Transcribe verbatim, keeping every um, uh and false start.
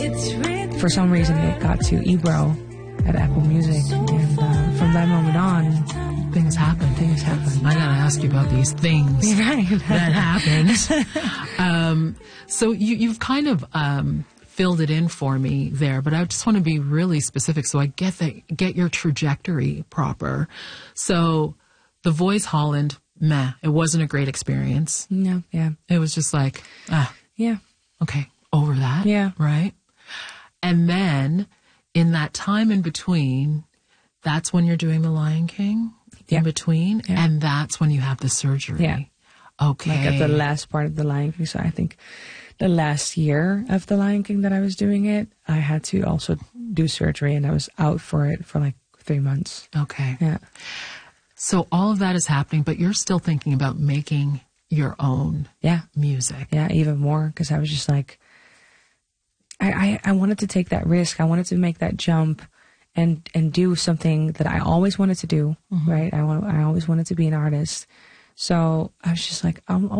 For some reason, it got to Ebro at Apple Music, and uh, from that moment on, things happen. Things happen. I gotta ask you about these things right. that happened. um, so you, you've kind of um, filled it in for me there, but I just want to be really specific so I get the, get your trajectory proper. So The Voice Holland, meh, it wasn't a great experience. No, yeah. It was just like, ah, yeah, okay, over that. Yeah. Right? And then in that time in between, that's when you're doing The Lion King in yeah. between, yeah. and that's when you have the surgery. Yeah. Okay. Like at the last part of The Lion King. So I think the last year of The Lion King that I was doing it, I had to also do surgery, and I was out for it for like three months. Okay. Yeah. So all of that is happening, but you're still thinking about making your own yeah. music. Yeah, even more, because I was just like, I, I, I wanted to take that risk. I wanted to make that jump and and do something that I always wanted to do, mm-hmm. right? I want, I always wanted to be an artist. So I was just like, I'm